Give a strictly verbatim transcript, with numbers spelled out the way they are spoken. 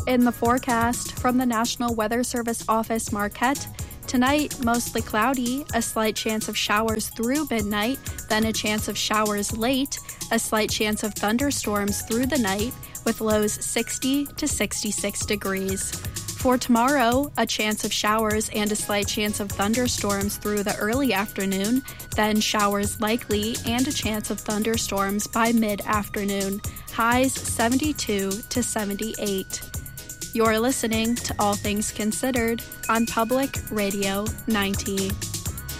In the forecast from the National Weather Service Office Marquette, tonight, mostly cloudy, a slight chance of showers through midnight, then a chance of showers late, a slight chance of thunderstorms through the night, with lows sixty to sixty-six degrees. For tomorrow, a chance of showers and a slight chance of thunderstorms through the early afternoon, then showers likely and a chance of thunderstorms by mid-afternoon, highs seventy-two to seventy-eight. You're listening to All Things Considered on Public Radio ninety.